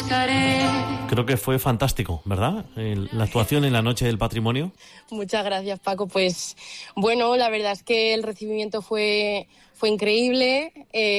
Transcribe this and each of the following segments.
buscaré. Creo que fue fantástico, ¿verdad? La actuación en la Noche del Patrimonio. Muchas gracias, Paco. Pues bueno, la verdad es que el recibimiento fue increíble.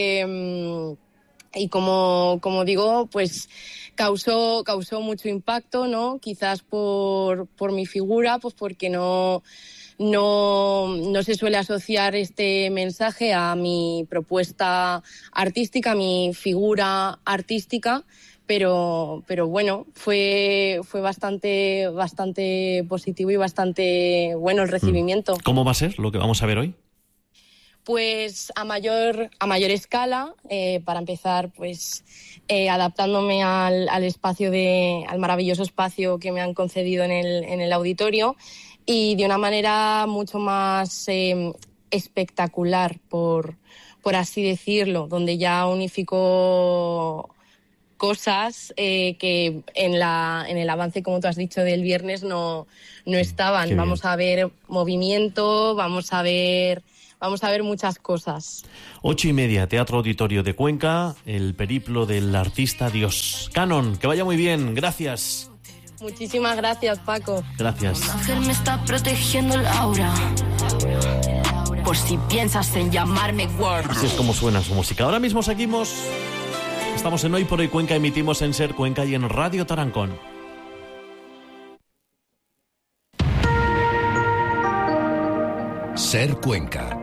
Y como digo, pues causó mucho impacto, ¿no? Quizás por mi figura, pues porque no se suele asociar este mensaje a mi propuesta artística, a mi figura artística, pero bueno, fue bastante positivo y bastante bueno el recibimiento. ¿Cómo va a ser lo que vamos a ver hoy? Pues a mayor escala, para empezar, pues adaptándome al maravilloso espacio que me han concedido en el auditorio, y de una manera mucho más espectacular, por así decirlo, donde ya unificó cosas que en el avance, como tú has dicho, del viernes no estaban. Vamos a ver movimiento, vamos a ver muchas cosas. 8:30, Teatro Auditorio de Cuenca, el periplo del artista Dios. Canon, que vaya muy bien, gracias. Muchísimas gracias, Paco. Gracias. Un ángel me está protegiendo el aura. Por si piensas en llamarme Word. Así es como suena su música. Ahora mismo seguimos. Estamos en Hoy por Hoy Cuenca, emitimos en Ser Cuenca y en Radio Tarancón. Ser Cuenca.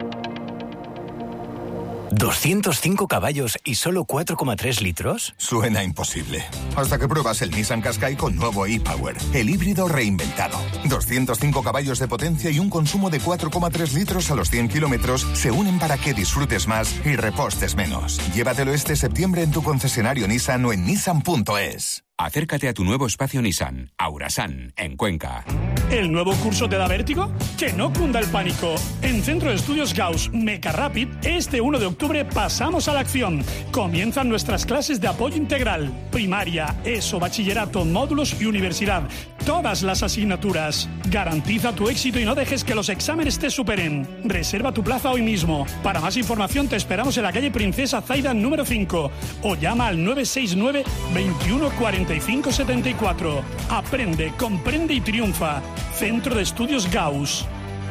¿205 caballos y solo 4,3 litros? Suena imposible. Hasta que pruebas el Nissan Qashqai con nuevo e-Power, el híbrido reinventado. 205 caballos de potencia y un consumo de 4,3 litros a los 100 kilómetros se unen para que disfrutes más y repostes menos. Llévatelo este septiembre en tu concesionario Nissan o en nissan.es. Acércate a tu nuevo espacio Nissan, Aurasan, en Cuenca. ¿El nuevo curso te da vértigo? Que no cunda el pánico. En Centro de Estudios Gauss Meca Rapid, este 1 de octubre pasamos a la acción. Comienzan nuestras clases de apoyo integral. Primaria, ESO, bachillerato, módulos y universidad. Todas las asignaturas. Garantiza tu éxito y no dejes que los exámenes te superen. Reserva tu plaza hoy mismo. Para más información te esperamos en la calle Princesa Zaida número 5 o llama al 969 21 45 74. Aprende, comprende y triunfa. Centro de Estudios Gauss.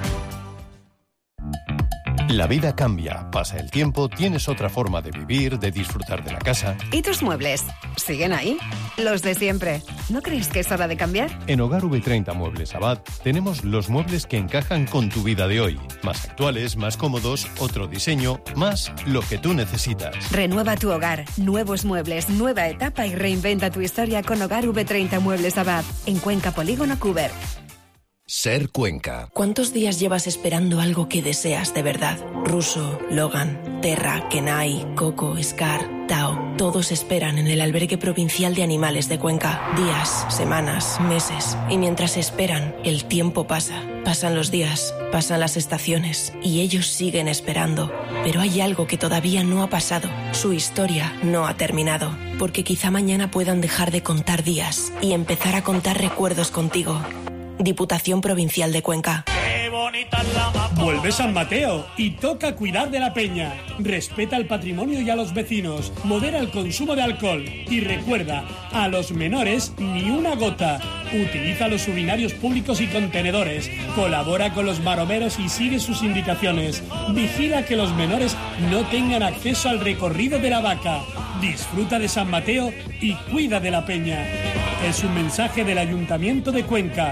La vida cambia, pasa el tiempo, tienes otra forma de vivir, de disfrutar de la casa. ¿Y tus muebles? ¿Siguen ahí? Los de siempre. ¿No crees que es hora de cambiar? En Hogar V30 Muebles Abad tenemos los muebles que encajan con tu vida de hoy. Más actuales, más cómodos, otro diseño, más lo que tú necesitas. Renueva tu hogar, nuevos muebles, nueva etapa y reinventa tu historia con Hogar V30 Muebles Abad. En Cuenca, Polígono Cuber. Ser Cuenca. ¿Cuántos días llevas esperando algo que deseas de verdad? Russo, Logan, Terra, Kenai, Coco, Scar, Tao. Todos esperan en el Albergue Provincial de Animales de Cuenca. Días, semanas, meses. Y mientras esperan, el tiempo pasa. Pasan los días, pasan las estaciones. Y ellos siguen esperando. Pero hay algo que todavía no ha pasado. Su historia no ha terminado. Porque quizá mañana puedan dejar de contar días y empezar a contar recuerdos contigo. Diputación Provincial de Cuenca. Vuelve San Mateo y toca cuidar de la peña. Respeta el patrimonio y a los vecinos. Modera el consumo de alcohol. Y recuerda, a los menores ni una gota. Utiliza los urinarios públicos y contenedores. Colabora con los maromeros y sigue sus indicaciones. Vigila que los menores no tengan acceso al recorrido de la vaca. Disfruta de San Mateo y cuida de la peña. Es un mensaje del Ayuntamiento de Cuenca.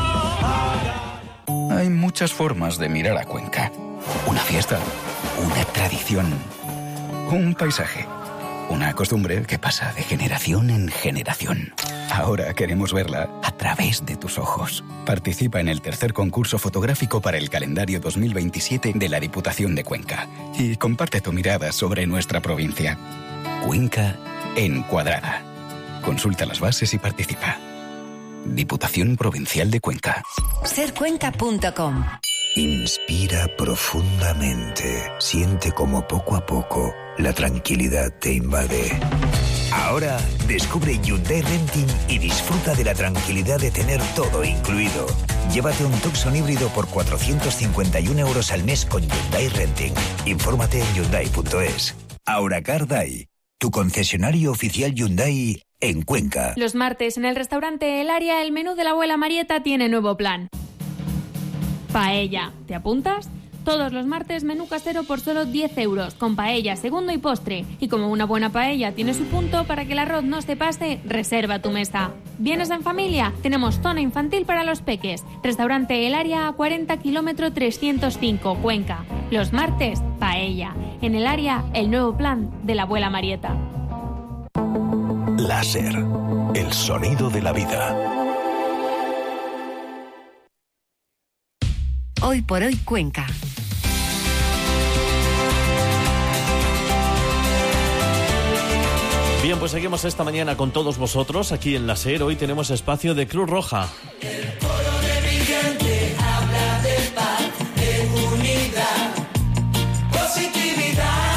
Hay muchas formas de mirar a Cuenca. Una fiesta, una tradición, un paisaje, una costumbre que pasa de generación en generación. Ahora queremos verla a través de tus ojos. Participa en el tercer concurso fotográfico para el calendario 2027 de la Diputación de Cuenca y comparte tu mirada sobre nuestra provincia. Cuenca encuadrada. Consulta las bases y participa. Diputación Provincial de Cuenca. Sercuenca.com. Inspira profundamente. Siente como poco a poco la tranquilidad te invade. Ahora descubre Hyundai Renting y disfruta de la tranquilidad de tener todo incluido. Llévate un Tucson híbrido por 451 euros al mes con Hyundai Renting. Infórmate en Hyundai.es. Auracar Dai, tu concesionario oficial Hyundai en Cuenca. Los martes en el restaurante El Área, el menú de la abuela Marieta tiene nuevo plan. Paella. ¿Te apuntas? Todos los martes menú casero por solo 10 euros, con paella, segundo y postre. Y como una buena paella tiene su punto, para que el arroz no se pase, reserva tu mesa. ¿Vienes en familia? Tenemos zona infantil para los peques. Restaurante El Área a 40 km 305, Cuenca. Los martes, paella. En El Área, el nuevo plan de la abuela Marieta. Láser, el sonido de la vida. Hoy por hoy Cuenca. Bien, pues seguimos esta mañana con todos vosotros aquí en la SER. Hoy tenemos espacio de Cruz Roja. El coro de mi gente habla de paz, de unidad, positividad.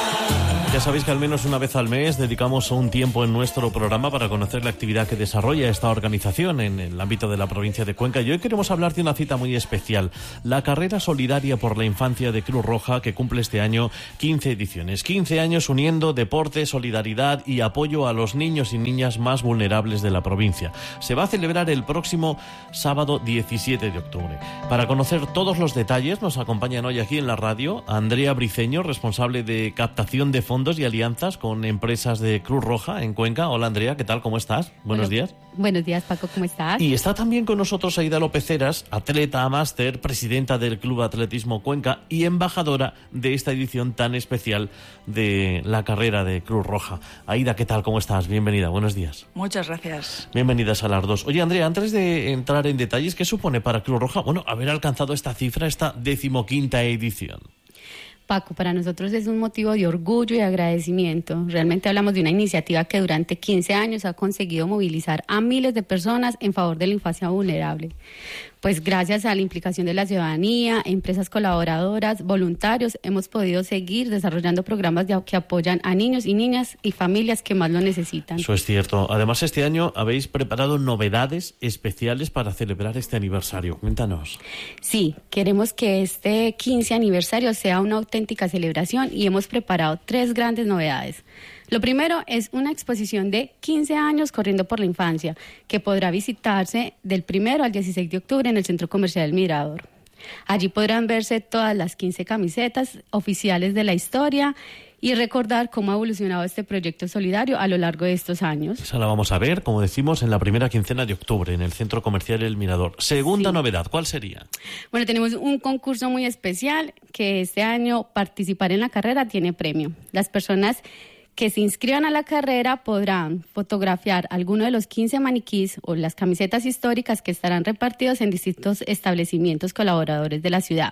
Ya sabéis que al menos una vez al mes dedicamos un tiempo en nuestro programa para conocer la actividad que desarrolla esta organización en el ámbito de la provincia de Cuenca. Y hoy queremos hablar de una cita muy especial, la Carrera Solidaria por la Infancia de Cruz Roja, que cumple este año 15 ediciones. 15 años uniendo deporte, solidaridad y apoyo a los niños y niñas más vulnerables de la provincia. Se va a celebrar el próximo sábado 17 de octubre. Para conocer todos los detalles nos acompañan hoy aquí en la radio Andrea Briceño, responsable de captación de fondos y alianzas con empresas de Cruz Roja en Cuenca. Hola Andrea, ¿qué tal? ¿Cómo estás? Buenos días. Buenos días, Paco, ¿cómo estás? Y está también con nosotros Aida López Heras, atleta máster, presidenta del Club Atletismo Cuenca y embajadora de esta edición tan especial de la carrera de Cruz Roja. Aida, ¿qué tal? ¿Cómo estás? Bienvenida, buenos días. Muchas gracias. Bienvenidas a las dos. Oye, Andrea, antes de entrar en detalles, ¿qué supone para Cruz Roja, haber alcanzado esta cifra, esta 15ª edición? Paco, para nosotros es un motivo de orgullo y agradecimiento. Realmente hablamos de una iniciativa que durante 15 años ha conseguido movilizar a miles de personas en favor de la infancia vulnerable. Pues gracias a la implicación de la ciudadanía, empresas colaboradoras, voluntarios, hemos podido seguir desarrollando programas que apoyan a niños y niñas y familias que más lo necesitan. Eso es cierto. Además, este año habéis preparado novedades especiales para celebrar este aniversario. Cuéntanos. Sí, queremos que este 15 aniversario sea una auténtica celebración y hemos preparado 3 grandes novedades. Lo primero es una exposición de 15 años corriendo por la infancia, que podrá visitarse del 1 al 16 de octubre en el Centro Comercial El Mirador. Allí podrán verse todas las 15 camisetas oficiales de la historia y recordar cómo ha evolucionado este proyecto solidario a lo largo de estos años. Esa la vamos a ver, como decimos, en la primera quincena de octubre, en el Centro Comercial El Mirador. Segunda novedad, ¿cuál sería? Bueno, tenemos un concurso muy especial que este año participar en la carrera tiene premio. Las personas que se inscriban a la carrera podrán fotografiar alguno de los 15 maniquís o las camisetas históricas que estarán repartidos en distintos establecimientos colaboradores de la ciudad.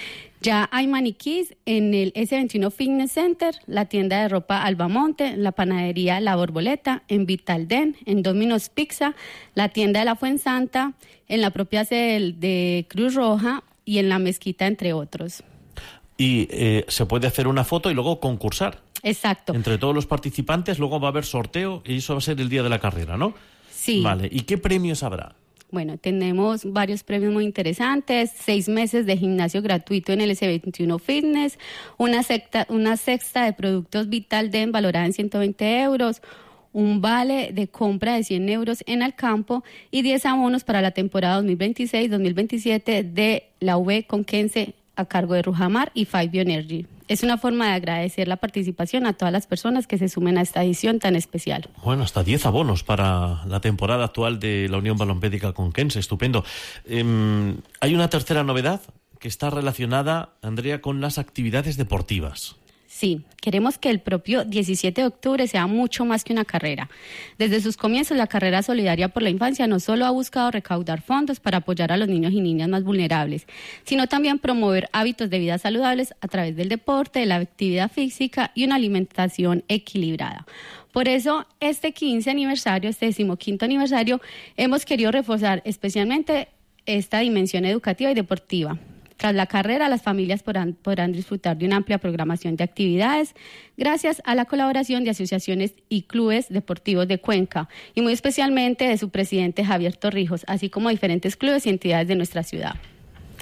Ya hay maniquís en el S21 Fitness Center, la tienda de ropa Albamonte, la panadería La Borboleta, en Vitalden, en Domino's Pizza, la tienda de la Fuensanta, en la propia sede de Cruz Roja y en la mezquita, entre otros. Y se puede hacer una foto y luego concursar. Exacto. Entre todos los participantes, luego va a haber sorteo y eso va a ser el día de la carrera, ¿no? Sí. Vale, ¿y qué premios habrá? Bueno, tenemos varios premios muy interesantes, 6 meses de gimnasio gratuito en el S21 Fitness, una cesta de productos Vitalden valorada en 120 euros, un vale de compra de 100 euros en Alcampo y 10 abonos para la temporada 2026-2027 de la UV Conquense a cargo de Rujamar y Five Bioenergy. Es una forma de agradecer la participación a todas las personas que se sumen a esta edición tan especial. Bueno, hasta 10 abonos para la temporada actual de la Unión Balompédica Conquense, estupendo. Hay una tercera novedad que está relacionada, Andrea, con las actividades deportivas. Sí, queremos que el propio 17 de octubre sea mucho más que una carrera. Desde sus comienzos, la Carrera Solidaria por la Infancia no solo ha buscado recaudar fondos para apoyar a los niños y niñas más vulnerables, sino también promover hábitos de vida saludables a través del deporte, de la actividad física y una alimentación equilibrada. Por eso, este 15 aniversario, este 15º aniversario, hemos querido reforzar especialmente esta dimensión educativa y deportiva. Tras la carrera, las familias podrán disfrutar de una amplia programación de actividades gracias a la colaboración de asociaciones y clubes deportivos de Cuenca y muy especialmente de su presidente Javier Torrijos, así como diferentes clubes y entidades de nuestra ciudad.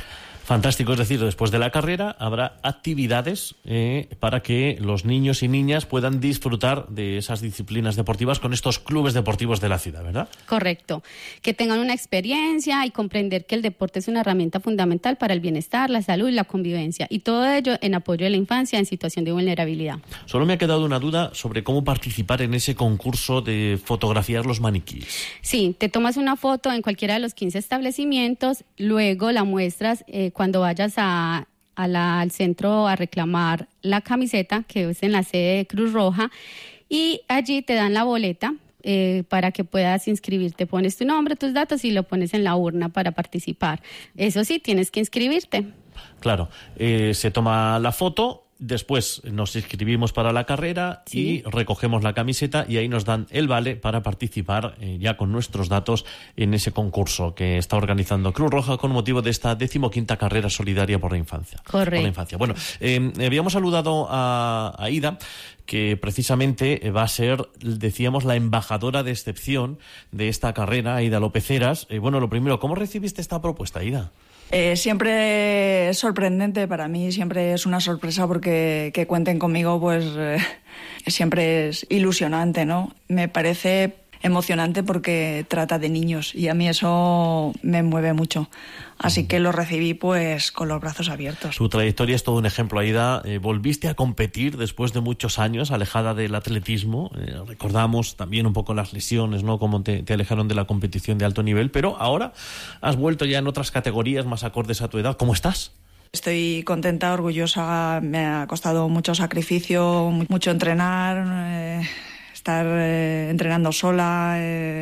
Fantástico, es decir, después de la carrera habrá actividades para que los niños y niñas puedan disfrutar de esas disciplinas deportivas con estos clubes deportivos de la ciudad, ¿verdad? Correcto, que tengan una experiencia y comprender que el deporte es una herramienta fundamental para el bienestar, la salud y la convivencia, y todo ello en apoyo de la infancia en situación de vulnerabilidad. Solo me ha quedado una duda sobre cómo participar en ese concurso de fotografiar los maniquíes. Sí, te tomas una foto en cualquiera de los 15 establecimientos, luego la muestras cuando vayas al centro a reclamar la camiseta, que es en la sede de Cruz Roja, y allí te dan la boleta para que puedas inscribirte. Pones tu nombre, tus datos y lo pones en la urna para participar. Eso sí, tienes que inscribirte. Claro, se toma la foto. Después nos inscribimos para la carrera y recogemos la camiseta y ahí nos dan el vale para participar ya con nuestros datos en ese concurso que está organizando Cruz Roja con motivo de esta 15ª carrera solidaria por la infancia. Correcto. Por la infancia. Bueno, habíamos saludado a Aida, que precisamente va a ser, decíamos, la embajadora de excepción de esta carrera, Aida López Heras. Bueno, lo primero, ¿cómo recibiste esta propuesta, Aida? Siempre es sorprendente para mí, siempre es una sorpresa porque que cuenten conmigo, pues siempre es ilusionante, ¿no? Me parece emocionante porque trata de niños y a mí eso me mueve mucho. Así que lo recibí pues con los brazos abiertos. Su trayectoria es todo un ejemplo, Aida. Volviste a competir después de muchos años, alejada del atletismo. Recordamos también un poco las lesiones, ¿no? Cómo te alejaron de la competición de alto nivel, pero ahora has vuelto ya en otras categorías más acordes a tu edad. ¿Cómo estás? Estoy contenta, orgullosa. Me ha costado mucho sacrificio, mucho entrenar, estar entrenando sola,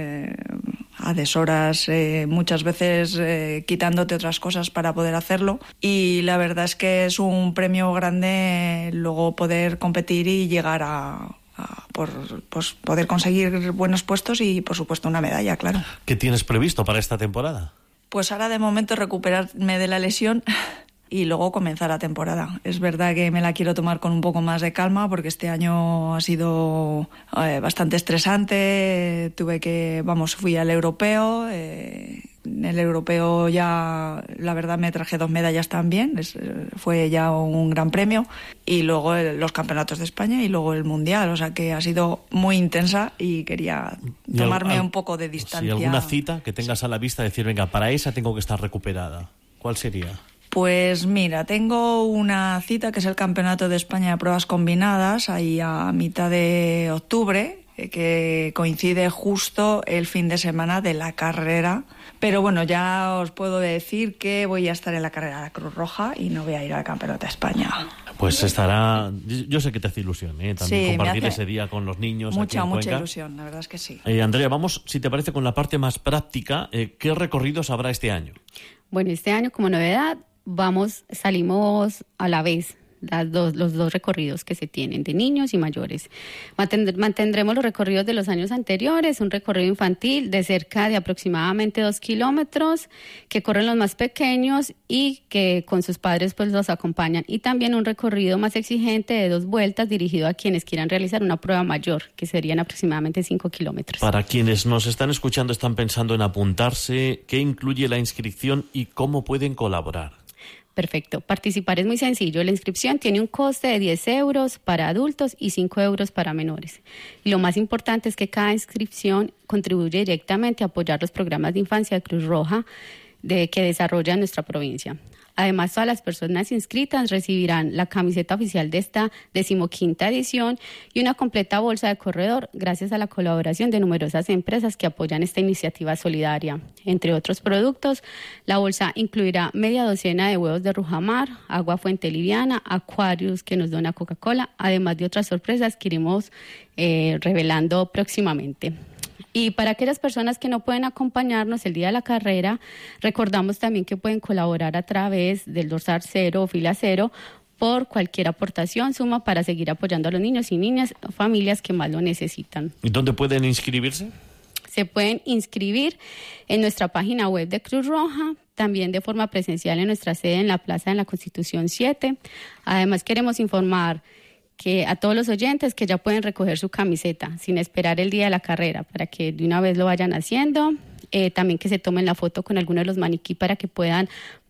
a deshoras, muchas veces quitándote otras cosas para poder hacerlo, y la verdad es que es un premio grande luego poder competir y llegar a poder conseguir buenos puestos y por supuesto una medalla, claro. ¿Qué tienes previsto para esta temporada? Pues ahora de momento recuperarme de la lesión y luego comenzar la temporada. Es verdad que me la quiero tomar con un poco más de calma porque este año ha sido bastante estresante. Fui al europeo. En el europeo ya, la verdad, me traje 2 medallas también. Fue ya un gran premio. Y luego los campeonatos de España y luego el mundial. O sea que ha sido muy intensa y quería tomarme un poco de distancia. Si alguna cita que tengas a la vista, decir, venga, para esa tengo que estar recuperada. ¿Cuál sería? Pues mira, tengo una cita que es el Campeonato de España de Pruebas Combinadas, ahí a mitad de octubre, que coincide justo el fin de semana de la carrera. Pero bueno, ya os puedo decir que voy a estar en la carrera de la Cruz Roja y no voy a ir al Campeonato de España. Pues estará... Yo sé que te hace ilusión, también compartir ese día con los niños. Mucha ilusión, la verdad es que sí. Andrea, vamos, si te parece, con la parte más práctica. ¿Qué recorridos habrá este año? Bueno, este año como novedad salimos a la vez, los dos recorridos que se tienen de niños y mayores. Mantendremos los recorridos de los años anteriores, un recorrido infantil de cerca de aproximadamente 2 kilómetros que corren los más pequeños y que con sus padres pues los acompañan, y también un recorrido más exigente de 2 vueltas dirigido a quienes quieran realizar una prueba mayor, que serían aproximadamente 5 kilómetros. Para quienes nos están escuchando, están pensando en apuntarse, ¿qué incluye la inscripción y cómo pueden colaborar? Perfecto. Participar es muy sencillo. La inscripción tiene un coste de 10 euros para adultos y 5 euros para menores. Y lo más importante es que cada inscripción contribuye directamente a apoyar los programas de infancia de Cruz Roja que desarrolla nuestra provincia. Además, todas las personas inscritas recibirán la camiseta oficial de esta 15ª edición y una completa bolsa de corredor gracias a la colaboración de numerosas empresas que apoyan esta iniciativa solidaria. Entre otros productos, la bolsa incluirá media docena de huevos de Rujamar, agua fuente liviana, Aquarius que nos dona Coca-Cola, además de otras sorpresas que iremos revelando próximamente. Y para aquellas personas que no pueden acompañarnos el día de la carrera, recordamos también que pueden colaborar a través del dorsal 0 o fila 0 por cualquier aportación, suma para seguir apoyando a los niños y niñas o familias que más lo necesitan. ¿Y dónde pueden inscribirse? Se pueden inscribir en nuestra página web de Cruz Roja, también de forma presencial en nuestra sede en la Plaza de la Constitución 7. Además, queremos informar que a todos los oyentes que ya pueden recoger su camiseta sin esperar el día de la carrera para que de una vez lo vayan haciendo. También que se tomen la foto con alguno de los maniquí para que puedan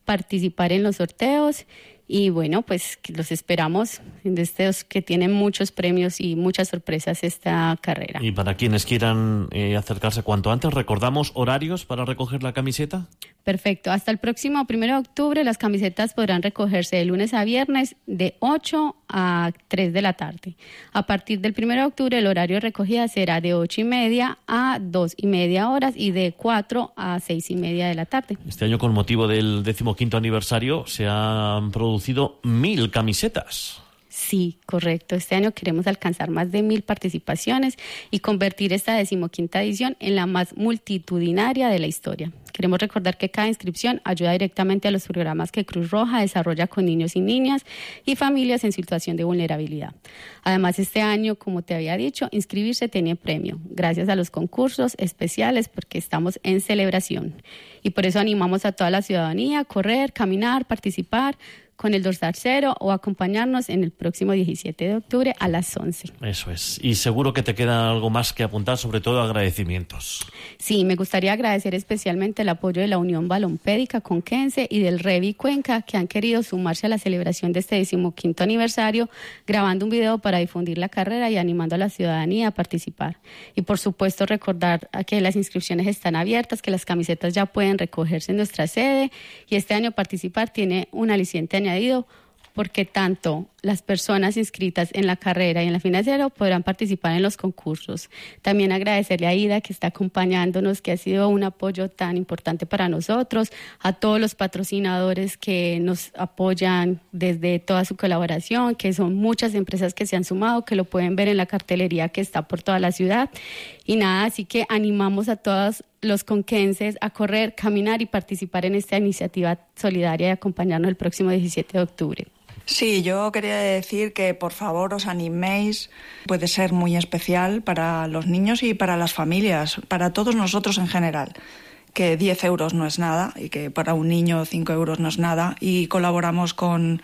participar en los sorteos. Y bueno, pues los esperamos de estos que tienen muchos premios y muchas sorpresas esta carrera. Y para quienes quieran acercarse cuanto antes, recordamos horarios para recoger la camiseta. Perfecto. Hasta el próximo 1 de octubre las camisetas podrán recogerse de lunes a viernes de 8 a 3 de la tarde. A partir del 1 de octubre el horario de recogida será de 8:30 a 2:30 horas y de 4 a 6:30 de la tarde. Este año, con motivo del 15º aniversario, se han producido 1.000 camisetas. Sí, correcto. Este año queremos alcanzar más de 1.000 participaciones y convertir esta 15ª edición en la más multitudinaria de la historia. Queremos recordar que cada inscripción ayuda directamente a los programas que Cruz Roja desarrolla con niños y niñas y familias en situación de vulnerabilidad. Además, este año, como te había dicho, inscribirse tiene premio, gracias a los concursos especiales, porque estamos en celebración. Y por eso animamos a toda la ciudadanía a correr, caminar, participar con el dorsal 0 o acompañarnos en el próximo 17 de octubre a las 11. Eso es. Y seguro que te queda algo más que apuntar, sobre todo agradecimientos. Sí, me gustaría agradecer especialmente el apoyo de la Unión Balompédica Conquense y del Revi Cuenca, que han querido sumarse a la celebración de este 15º aniversario, grabando un video para difundir la carrera y animando a la ciudadanía a participar. Y por supuesto recordar que las inscripciones están abiertas, que las camisetas ya pueden recogerse en nuestra sede, y este año participar tiene un aliciente añadido, porque tanto las personas inscritas en la carrera y en la Final Cero podrán participar en los concursos. También agradecerle a Ida, que está acompañándonos, que ha sido un apoyo tan importante para nosotros, a todos los patrocinadores que nos apoyan desde toda su colaboración, que son muchas empresas que se han sumado, que lo pueden ver en la cartelería que está por toda la ciudad. Y nada, así que animamos a todos los conquenses a correr, caminar y participar en esta iniciativa solidaria y acompañarnos el próximo 17 de octubre. Sí, yo quería decir que por favor os animéis. Puede ser muy especial para los niños y para las familias, para todos nosotros en general, que 10 euros no es nada y que para un niño 5 euros no es nada, y colaboramos con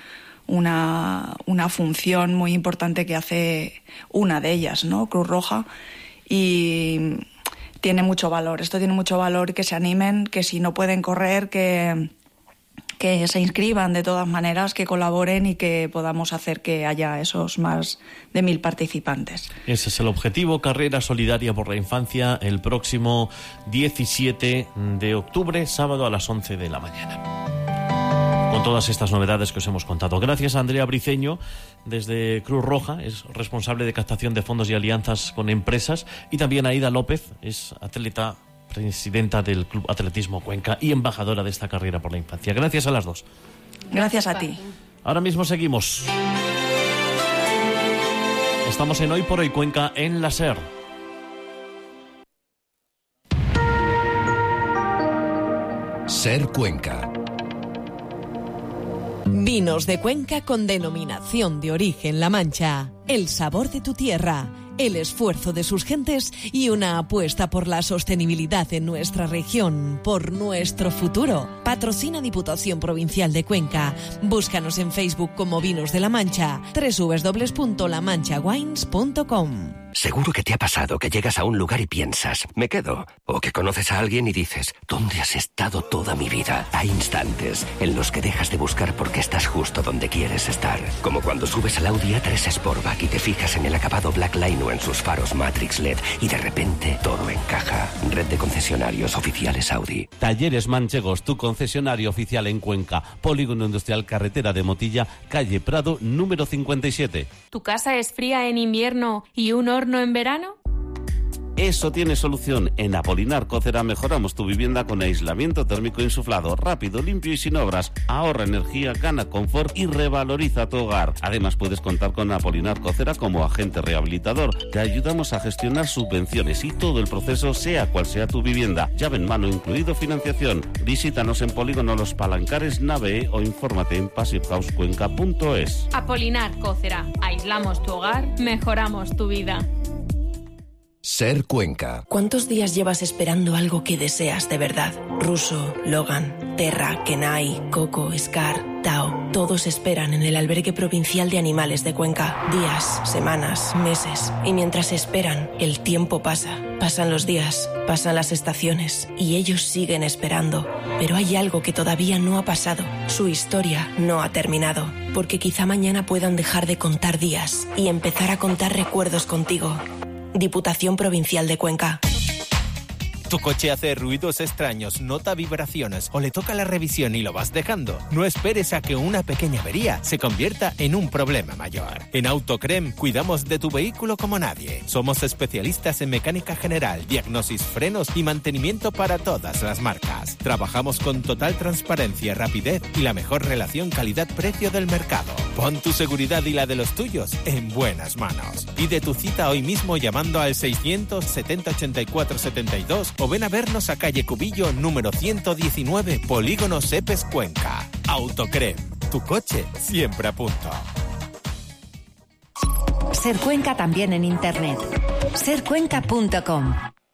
una función muy importante que hace una de ellas, ¿no? Cruz Roja, y tiene mucho valor. Esto tiene mucho valor, que se animen, que si no pueden correr, que se inscriban de todas maneras, que colaboren y que podamos hacer que haya esos más de 1.000 participantes. Ese es el objetivo, Carrera Solidaria por la Infancia, el próximo 17 de octubre, sábado a las 11 de la mañana. Con todas estas novedades que os hemos contado. Gracias a Andrea Briceño, desde Cruz Roja, es responsable de captación de fondos y alianzas con empresas, y también a Ida López, es atleta, presidenta del Club Atletismo Cuenca y embajadora de esta Carrera por la Infancia. Gracias a las dos. Gracias a ti. Ahora mismo seguimos. Estamos en Hoy por Hoy Cuenca en la SER. SER Cuenca. Vinos de Cuenca con denominación de origen La Mancha. El sabor de tu tierra, el esfuerzo de sus gentes y una apuesta por la sostenibilidad en nuestra región, por nuestro futuro. Patrocina Diputación Provincial de Cuenca. Búscanos en Facebook como Vinos de La Mancha, www.lamanchawines.com. Seguro que te ha pasado que llegas a un lugar y piensas, me quedo. O que conoces a alguien y dices, ¿dónde has estado toda mi vida? Hay instantes en los que dejas de buscar porque estás justo donde quieres estar. Como cuando subes al Audi A3 Sportback y te fijas en el acabado Black Line o en sus faros Matrix LED y de repente todo encaja. Red de concesionarios oficiales Audi. Talleres Manchegos, tu concesionario oficial en Cuenca. Polígono Industrial Carretera de Motilla, calle Prado, número 57. ¿Tu casa es fría en invierno y un horno en verano? Eso tiene solución. En Apolinar Cocera mejoramos tu vivienda con aislamiento térmico insuflado, rápido, limpio y sin obras. Ahorra energía, gana confort y revaloriza tu hogar. Además puedes contar con Apolinar Cocera como agente rehabilitador. Te ayudamos a gestionar subvenciones y todo el proceso, sea cual sea tu vivienda. Llave en mano incluido financiación. Visítanos en Polígono Los Palancares, Nave E, o infórmate en passivehousecuenca.es. Apolinar Cocera. Aislamos tu hogar, mejoramos tu vida. SER Cuenca. ¿Cuántos días llevas esperando algo que deseas de verdad? Russo, Logan, Terra, Kenai, Coco, Scar, Tao, todos esperan en el albergue provincial de animales de Cuenca. Días, semanas, meses. Y mientras esperan, el tiempo pasa. Pasan los días, pasan las estaciones y ellos siguen esperando. Pero hay algo que todavía no ha pasado. Su historia no ha terminado. Porque quizá mañana puedan dejar de contar días y empezar a contar recuerdos contigo. Diputación Provincial de Cuenca. Tu coche hace ruidos extraños, nota vibraciones o le toca la revisión y lo vas dejando. No esperes a que una pequeña avería se convierta en un problema mayor. En Autocrem cuidamos de tu vehículo como nadie. Somos especialistas en mecánica general, diagnosis, frenos y mantenimiento para todas las marcas. Trabajamos con total transparencia, rapidez y la mejor relación calidad-precio del mercado. Pon tu seguridad y la de los tuyos en buenas manos. Pide tu cita hoy mismo llamando al 670 84 72 o ven a vernos a calle Cubillo número 119, Polígono Sepes, Cuenca. Autocrem, tu coche siempre a punto. Ser Cuenca también en internet. sercuenca.com.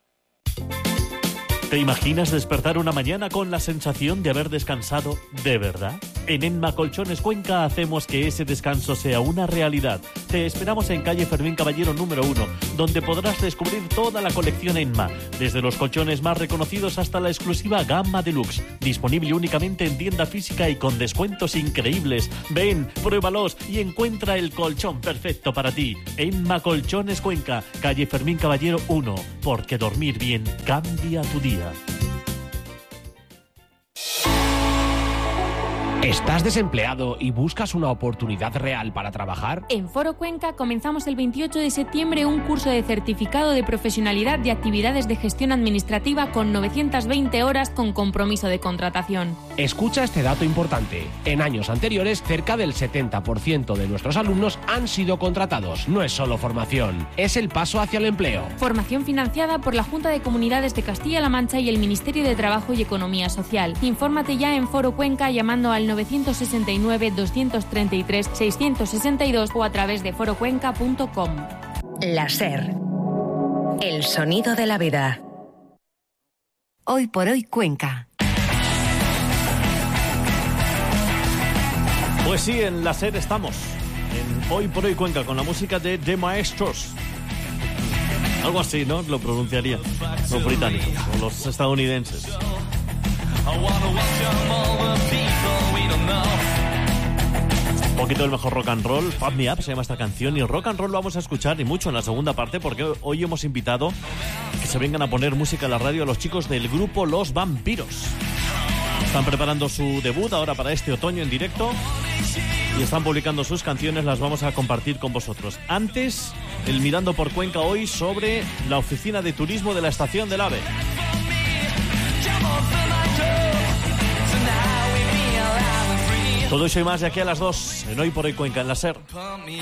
¿Te imaginas despertar una mañana con la sensación de haber descansado de verdad? En Enma Colchones Cuenca hacemos que ese descanso sea una realidad. Te esperamos en calle Fermín Caballero número 1, donde podrás descubrir toda la colección Enma, desde los colchones más reconocidos hasta la exclusiva gama deluxe, disponible únicamente en tienda física y con descuentos increíbles. Ven, pruébalos y encuentra el colchón perfecto para ti. Enma Colchones Cuenca, calle Fermín Caballero 1, porque dormir bien cambia tu día. ¿Estás desempleado y buscas una oportunidad real para trabajar? En Foro Cuenca comenzamos el 28 de septiembre un curso de certificado de profesionalidad de actividades de gestión administrativa con 920 horas con compromiso de contratación. Escucha este dato importante. En años anteriores, cerca del 70% de nuestros alumnos han sido contratados. No es solo formación, es el paso hacia el empleo. Formación financiada por la Junta de Comunidades de Castilla-La Mancha y el Ministerio de Trabajo y Economía Social. Infórmate ya en Foro Cuenca llamando al 969-233-662 o a través de forocuenca.com. La SER. El sonido de la vida. Hoy por hoy Cuenca. Pues sí, en la SER estamos. En Hoy por hoy Cuenca con la música de The Maestros. Algo así, ¿no? Lo pronunciaría. Los británicos o los estadounidenses. Un poquito del mejor rock and roll. Fuck Me Up se llama esta canción. Y el rock and roll lo vamos a escuchar y mucho en la segunda parte, porque hoy hemos invitado que se vengan a poner música en la radio a los chicos del grupo Los Vampiros. Están preparando su debut ahora para este otoño en directo y están publicando sus canciones. Las vamos a compartir con vosotros. Antes, el Mirando por Cuenca hoy sobre la oficina de turismo de la Estación del AVE. Todo eso y más de aquí a las 2 en Hoy por Hoy Cuenca en la SER.